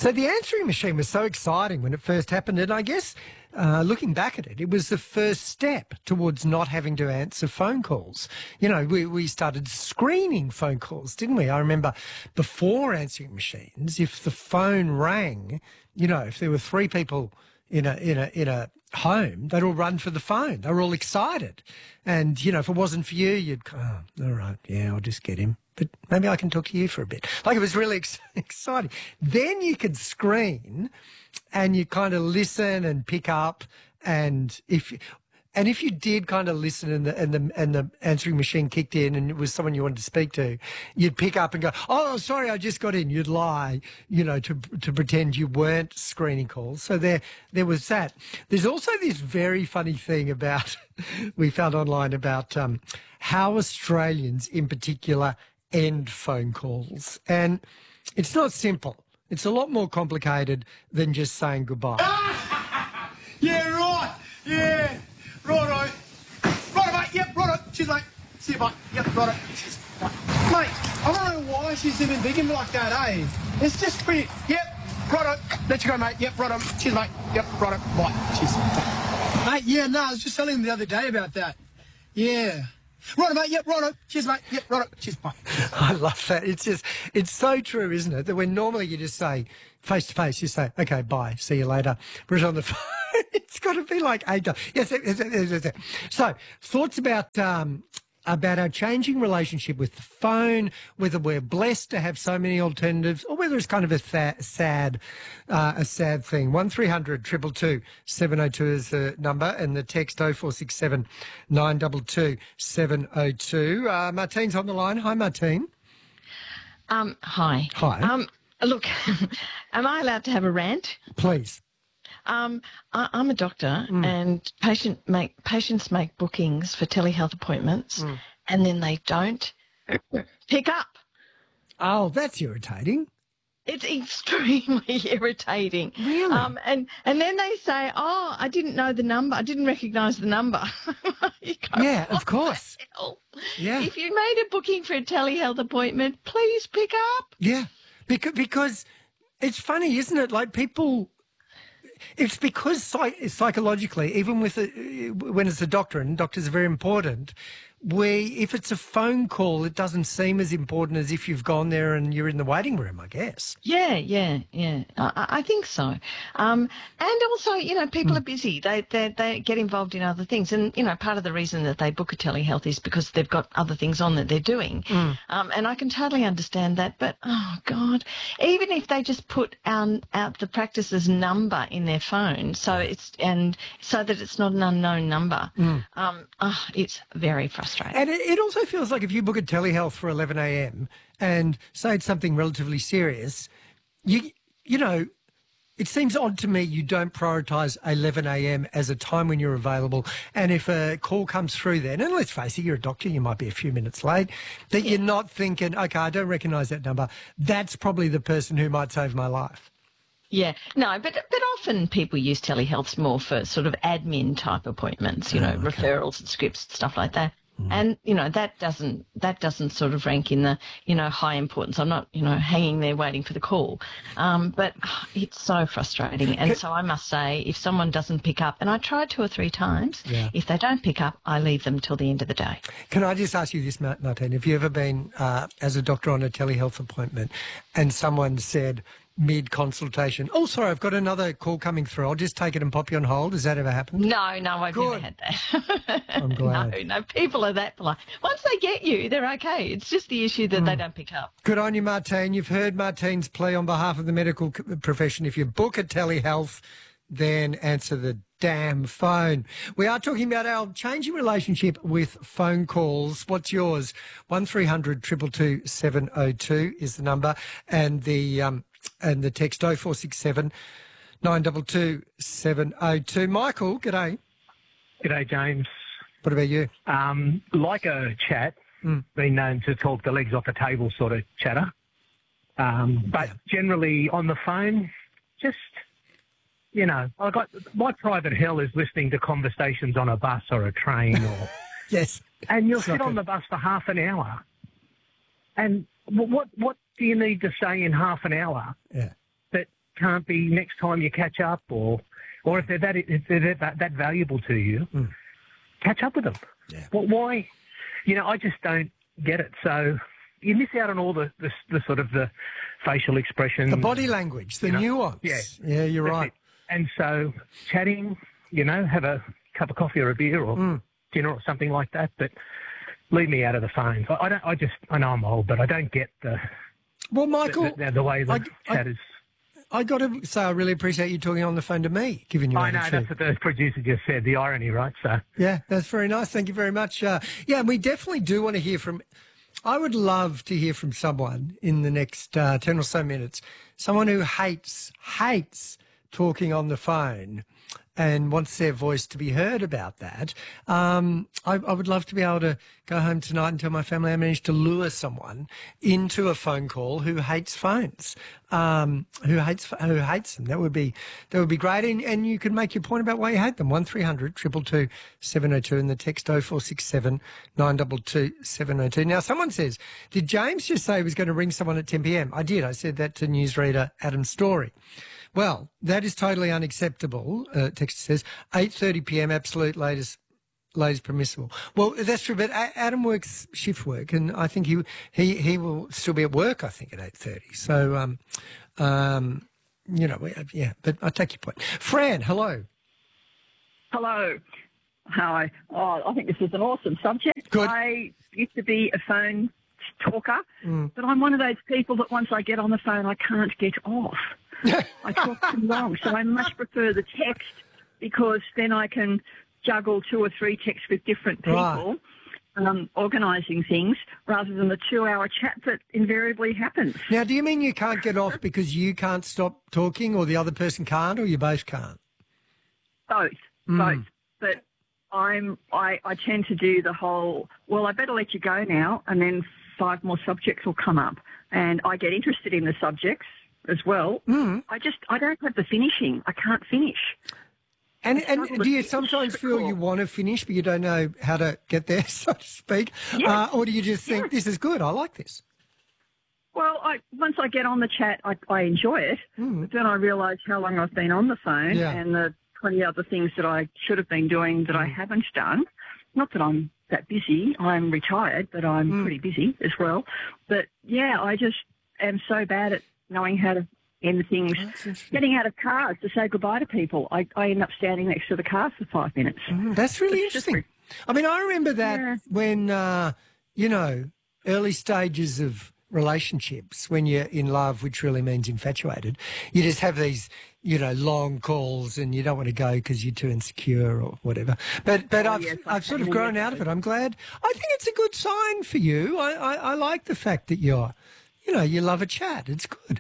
So the answering machine was so exciting when it first happened, and I guess looking back at it, it was the first step towards not having to answer phone calls. You know, we started screening phone calls, didn't we? I remember before answering machines, if the phone rang, you know, if there were three people in a home, they'd all run for the phone. They were all excited. And, you know, if it wasn't for you, you'd go, oh, all right, yeah, I'll just get him. But maybe I can talk to you for a bit. Like, it was really exciting. Then you could screen and you kind of listen and pick up, and if you did kind of listen and the answering machine kicked in and it was someone you wanted to speak to, you'd pick up and go, oh, sorry, I just got in. You'd lie, you know, to pretend you weren't screening calls. So there was that. There's also this very funny thing about we found online about how Australians in particular end phone calls, and it's not simple. It's a lot more complicated than just saying goodbye. Yeah, right. Yeah. Righto. Righto, mate. Yep, righto. Cheers, mate. See you, mate. Yep, righto. Cheers. Mate, I don't know why she's even bigging me like that, eh? It's just pretty... Yep, righto. Let you go, mate. Yep, righto. Cheers, mate. Yep, righto. Bye. Cheers. Mate, yeah, no, I was just telling him the other day about that. Yeah. Righto, mate. Yep, righto. Cheers, mate. Yep, righto. Cheers, bye. I love that. It's so true, isn't it? That when normally you just say face to face, you say, okay, bye, see you later. Whereas on the phone, it's got to be like eight. Yes. So thoughts about our changing relationship with the phone, whether we're blessed to have so many alternatives, or whether it's kind of a sad thing. 1300 222 702 is the number, and the text 0467 922 702. Martine's on the line. Hi, Martine. Hi. Hi. Look, am I allowed to have a rant? Please. I'm a doctor, and patients make bookings for telehealth appointments, and then they don't pick up. Oh, that's irritating. It's extremely irritating. Really? And then they say, oh, I didn't know the number. I didn't recognise the number. You go, Yeah, of course. the hell? Yeah. If you made a booking for a telehealth appointment, please pick up. Yeah, because it's funny, isn't it? Like people... It's because psychologically, even when it's a doctor, and doctors are very important, if it's a phone call, it doesn't seem as important as if you've gone there and you're in the waiting room, I guess. Yeah. I think so. And also, you know, people are busy. They get involved in other things. And, you know, part of the reason that they book a telehealth is because they've got other things on that they're doing. And I can totally understand that. But, oh, God, even if they just put out the practice's number in their phone so that it's not an unknown number, it's very frustrating. And it also feels like if you book a telehealth for 11 a.m. and say it's something relatively serious, you know, it seems odd to me you don't prioritise 11 a.m. as a time when you're available. And if a call comes through then, and let's face it, you're a doctor, you might be a few minutes late, that you're not thinking, okay, I don't recognise that number. That's probably the person who might save my life. Yeah, no, but often people use telehealths more for sort of admin type appointments, you know, referrals and scripts, stuff like that. And, you know, that doesn't sort of rank in the, you know, high importance. I'm not, you know, hanging there waiting for the call. But it's so frustrating. And so I must say, if someone doesn't pick up, and I tried 2 or 3 times, if they don't pick up, I leave them till the end of the day. Can I just ask you this, Martine? Have you ever been, as a doctor on a telehealth appointment, and someone said, mid-consultation, oh, sorry, I've got another call coming through. I'll just take it and pop you on hold. Has that ever happened? No, I've never had that. I'm glad. No, people are that polite. Once they get you, they're okay. It's just the issue that they don't pick up. Good on you, Martine. You've heard Martine's plea on behalf of the medical profession. If you book a telehealth, then answer the damn phone. We are talking about our changing relationship with phone calls. What's yours? 1300 222 702 is the number, and the text 0467 922 702. Michael, g'day. G'day, James. What about you? Like a chat, been known to talk the legs off the table sort of chatter. But generally on the phone, just, you know, my private hell is listening to conversations on a bus or a train or... Yes. And you'll sit on the bus for half an hour. And what do you need to say in half an hour? Yeah. That can't be next time you catch up, or if they're that valuable to you, catch up with them. Yeah. Well, why? I just don't get it. So you miss out on all the sort of the facial expression, The body language, the nuance. Yeah, you're right. it. And so chatting, have a cup of coffee or a beer or dinner or something like that, but leave me out of the phones. I know I'm old, but I don't get the Michael, the way the chat is. I got to say I really appreciate you talking on the phone to me, giving you I know, attitude. that's what the producer just said, the irony, right? So Yeah, that's very nice. Thank you very much. We definitely do want to hear from... I would love to hear from someone in the next 10 or so minutes, someone who hates talking on the phone and wants their voice to be heard about that. I would love to be able to go home tonight and tell my family I managed to lure someone into a phone call who hates phones, who hates them. That would be great. And you can make your point about why you hate them. 1300 222 702 and the text 0467 922 702. Now, someone says, did James just say he was going to ring someone at 10 p.m? I did. I said that to newsreader Adam Story. Well, that is totally unacceptable. Text says 8:30 p.m. absolute latest permissible. Well, that's true. But Adam works shift work, and I think he will still be at work. I think at 8:30. So, yeah. But I take your point. Fran, hello. Hello. Hi. Oh, I think this is an awesome subject. Good. I used to be a phone talker, but I'm one of those people that once I get on the phone, I can't get off. I talk too long, so I much prefer the text because then I can juggle 2 or 3 texts with different people, organising things, rather than the 2-hour chat that invariably happens. Now, do you mean you can't get off because you can't stop talking or the other person can't, or you both can't? Both. But I tend to do the whole, well, I better let you go now, and then 5 more subjects will come up. And I get interested in the subjects as well. I don't have the finishing. I can't finish. And do you sometimes feel you want to finish, but you don't know how to get there, so to speak? Yes. Or do you just think, this is good, I like this? Well, once I get on the chat, I enjoy it. But then I realise how long I've been on the phone and the 20 other things that I should have been doing that I haven't done. Not that I'm that busy. I'm retired, but I'm pretty busy as well. But, yeah, I just am so bad at knowing how to end things. Getting out of cars to say goodbye to people. I end up standing next to the car for 5 minutes. That's really interesting. I mean, I remember that when, early stages of relationships, when you're in love, which really means infatuated, you just have these, long calls and you don't want to go because you're too insecure or whatever. But I've sort of grown out of it. I'm glad. I think it's a good sign for you. I like the fact that you love a chat. It's good.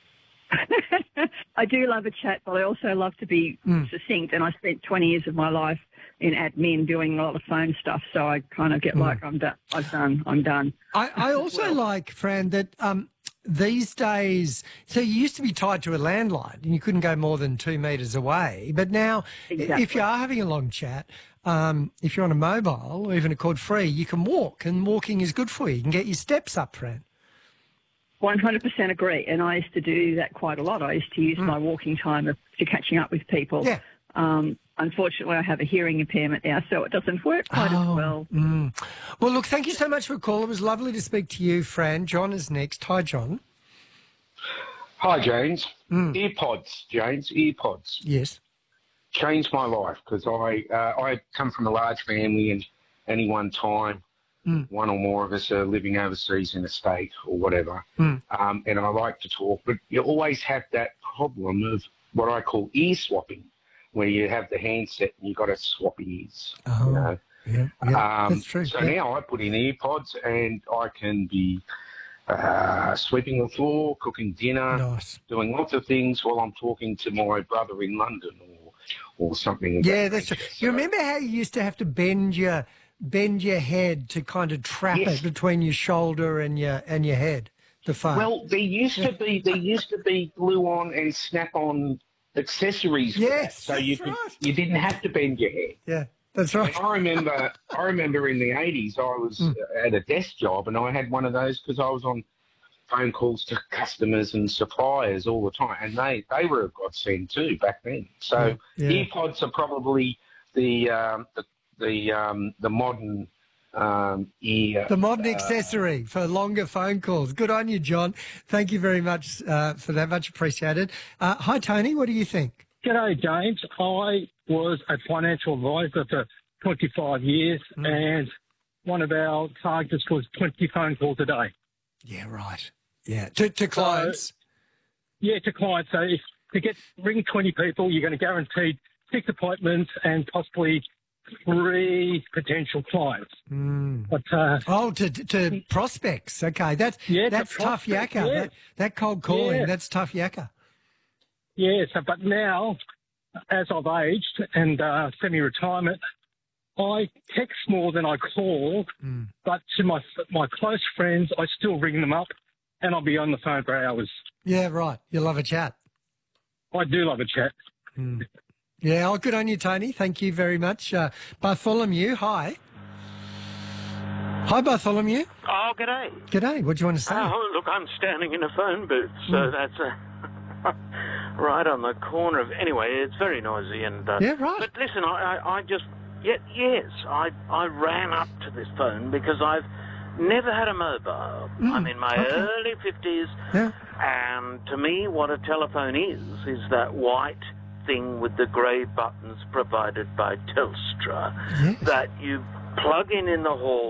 I do love a chat, but I also love to be succinct. And I spent 20 years of my life in admin doing a lot of phone stuff, so I kind of get like, I'm done. I also like, Fran, that these days, so you used to be tied to a landline and you couldn't go more than 2 metres away. But now, if you are having a long chat, if you're on a mobile or even a cord free, you can walk, and walking is good for you. You can get your steps up, Fran. 100% agree, and I used to do that quite a lot. I used to use my walking time to catching up with people. Yeah. Unfortunately, I have a hearing impairment now, so it doesn't work quite as well. Well, look, thank you so much for a call. It was lovely to speak to you, Fran. John is next. Hi, John. Hi, James. Earpods, James, earpods. Yes. Changed my life because I come from a large family, and any one time, one or more of us are living overseas in a state or whatever, and I like to talk, but you always have that problem of what I call ear swapping, where you have the handset and you've got to swap ears. Yeah, that's true. So now I put in earpods and I can be sweeping the floor, cooking dinner, doing lots of things while I'm talking to my brother in London or something. Yeah, that's true. You remember how you used to have to bend your head to kind of trap it between your shoulder and your head, the phone? Well, there used to be glue-on and snap-on accessories. Yes, so you didn't have to bend your head. Yeah, that's right. I remember in the 80s I was at a desk job and I had one of those because I was on phone calls to customers and suppliers all the time, and they were a godsend too back then. So earpods are probably the modern ear. The modern accessory for longer phone calls. Good on you, John. Thank you very much for that. Much appreciated. Hi, Tony. What do you think? G'day, James. I was a financial advisor for 25 years, and one of our targets was 20 phone calls a day. Yeah, right. Yeah, to clients. To clients. So if ring 20 people, you're going to guarantee 6 appointments and possibly 3 potential clients. But, to prospects. Okay, that's tough yakka. Yeah. That cold calling, that's tough yakka. Yeah, but now, as I've aged and semi-retirement, I text more than I call, but to my close friends, I still ring them up, and I'll be on the phone for hours. Yeah, right. You love a chat. I do love a chat. Yeah, good on you, Tony. Thank you very much. Bartholomew, hi. Hi, Bartholomew. Oh, g'day. G'day. What do you want to say? Oh, look, I'm standing in a phone booth, so that's right on the corner of... Anyway, it's very noisy and... yeah, right. But listen, I just... Yes, I ran up to this phone because I've never had a mobile. I'm in my early 50s, and to me what a telephone is that white thing with the grey buttons provided by Telstra that you plug in the hall